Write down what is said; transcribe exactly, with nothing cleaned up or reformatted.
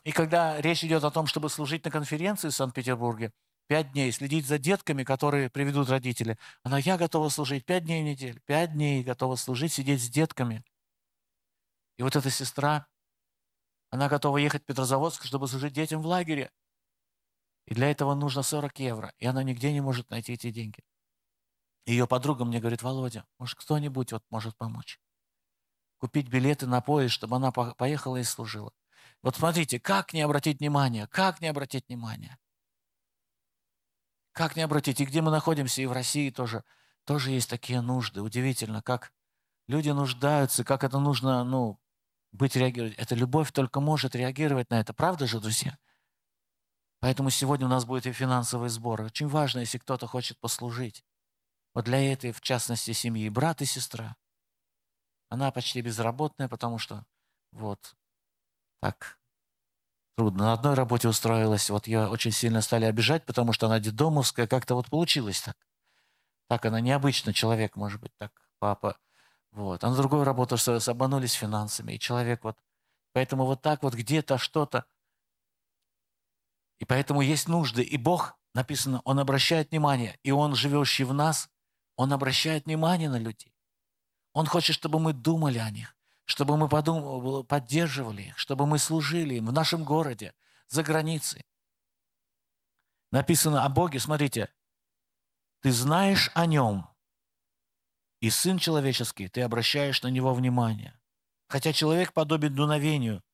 И когда речь идет о том, чтобы служить на конференции в Санкт-Петербурге, пять дней, следить за детками, которые приведут родители, она, я готова служить пять дней в неделю, пять дней готова служить, сидеть с детками. И вот эта сестра, она готова ехать в Петрозаводск, чтобы служить детям в лагере. И для этого нужно сорок евро. И она нигде не может найти эти деньги. Ее подруга мне говорит, Володя, может, кто-нибудь вот может помочь? Купить билеты на поезд, чтобы она по- поехала и служила. Вот смотрите, как не обратить внимание, как не обратить внимание. Как не обратить? И где мы находимся, и в России тоже, тоже есть такие нужды. Удивительно, как люди нуждаются, как это нужно, ну, быть реагировать. Эта любовь только может реагировать на это. Правда же, друзья? Поэтому сегодня у нас будет и финансовый сбор. Очень важно, если кто-то хочет послужить. Вот для этой, в частности, семьи, брат и сестра. Она почти безработная, потому что вот так трудно. На одной работе устроилась, вот ее очень сильно стали обижать, потому что она детдомовская, как-то вот получилось так. Так она необычно, человек, может быть, так, папа. Вот. А на другую работу устроилась, обманулись финансами, и человек вот... Поэтому вот так вот где-то что-то... И поэтому есть нужды. И Бог, написано, Он обращает внимание, и Он, живущий в нас, Он обращает внимание на людей. Он хочет, чтобы мы думали о них, чтобы мы подум... поддерживали их, чтобы мы служили им в нашем городе, за границей. Написано о Боге, смотрите, ты знаешь о Нем, и Сын Человеческий, ты обращаешь на Него внимание. Хотя человек подобен дуновению,